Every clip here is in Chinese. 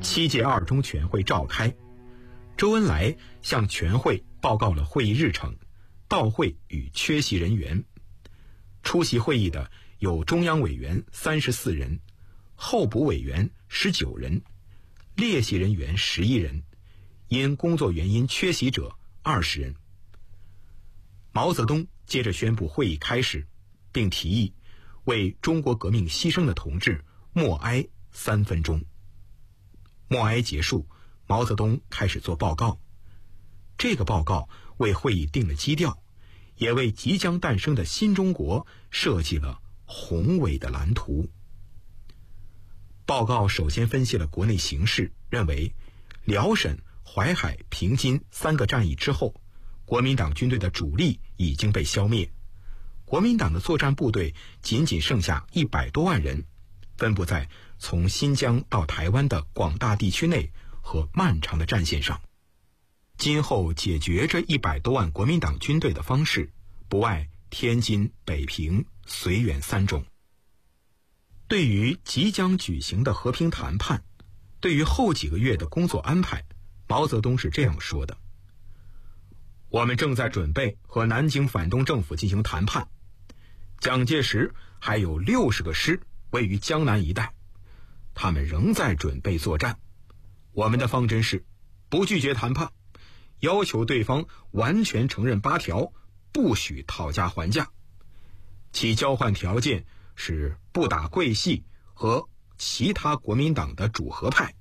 7届二中全会召开，周恩来向全会报告了会议日程、到会与缺席人员。出席会议的有中央委员34人，候补委员19人，列席人员11人，因工作原因缺席者20人。毛泽东接着宣布会议开始，并提议为中国革命牺牲的同志默哀3分钟。默哀结束，毛泽东开始做报告。这个报告为会议定了基调，也为即将诞生的新中国设计了宏伟的蓝图。报告首先分析了国内形势，认为辽沈、淮海、平津3个战役之后，国民党军队的主力已经被消灭，国民党的作战部队仅仅剩下100多万人，分布在从新疆到台湾的广大地区内和漫长的战线上。今后解决这100多万国民党军队的方式，不外天津、北平、绥远3种。对于即将举行的和平谈判，对于后几个月的工作安排，毛泽东是这样说的：我们正在准备和南京反动政府进行谈判，蒋介石还有60个师位于江南一带，他们仍在准备作战。我们的方针是不拒绝谈判，要求对方完全承认8条，不许讨价还价。其交换条件是不打桂系和其他国民党的主和派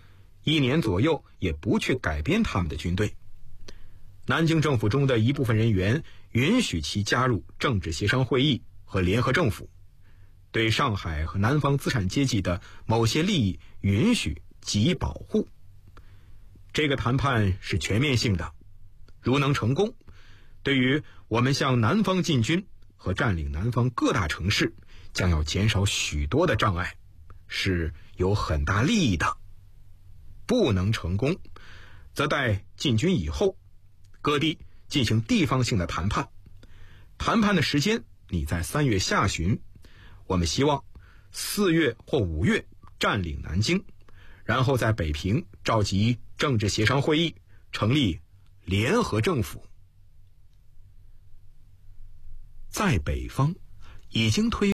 ，1年左右也不去改编他们的军队。南京政府中的一部分人员允许其加入政治协商会议和联合政府，对上海和南方资产阶级的某些利益允许给予保护。这个谈判是全面性的，如能成功，对于我们向南方进军和占领南方各大城市将要减少许多的障碍，是有很大利益的。不能成功，则待进军以后，各地进行地方性的谈判。谈判的时间你在3月下旬，我们希望4月或5月占领南京，然后在北平召集政治协商会议，成立联合政府。在北方已经推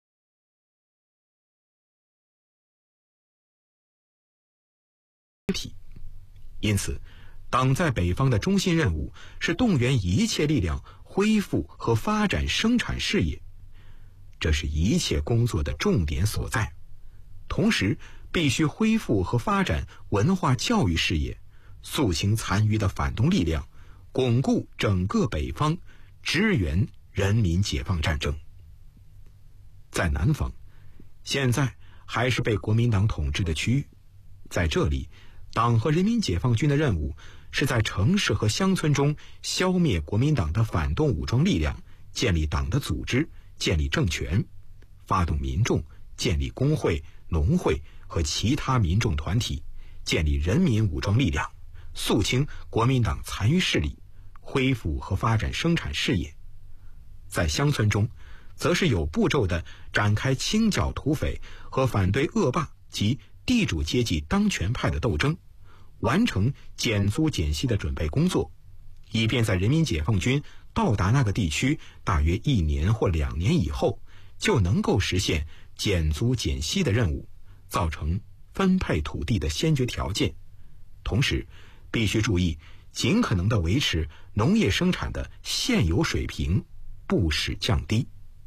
体，因此党在北方的中心任务是动员一切力量恢复和发展生产事业，这是一切工作的重点所在。同时必须恢复和发展文化教育事业，肃清残余的反动力量，巩固整个北方，支援人民解放战争。在南方，现在还是被国民党统治的区域，在这里，党和人民解放军的任务是在城市和乡村中消灭国民党的反动武装力量，建立党的组织，建立政权，发动民众建立工会、农会和其他民众团体，建立人民武装力量，肃清国民党残余势力，恢复和发展生产事业。在乡村中，则是有步骤地展开清剿土匪和反对恶霸及地主阶级当权派的斗争，完成减租减息的准备工作，以便在人民解放军到达那个地区大约1年或2年以后，就能够实现减租减息的任务，造成分配土地的先决条件。同时必须注意尽可能地维持农业生产的现有水平，不使降低。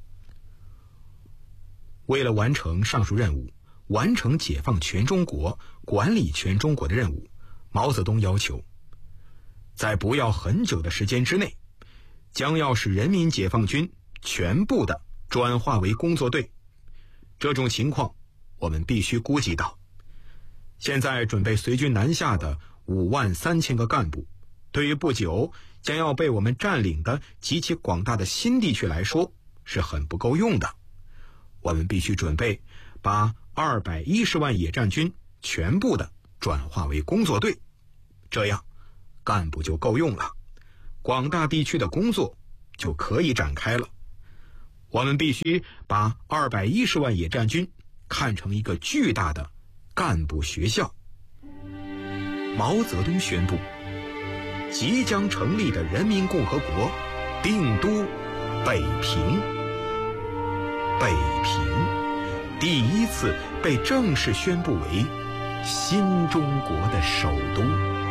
为了完成上述任务，完成解放全中国、管理全中国的任务，毛泽东要求，在不要很久的时间之内，将要使人民解放军全部的转化为工作队。这种情况我们必须估计到，现在准备随军南下的53000个干部，对于不久将要被我们占领的极其广大的新地区来说是很不够用的。我们必须准备把210万野战军全部的转化为工作队，这样干部就够用了，广大地区的工作就可以展开了。我们必须把210万野战军看成一个巨大的干部学校。 毛泽东宣布，即将成立的人民共和国定都北平。北平第一次被正式宣布为新中国的首都。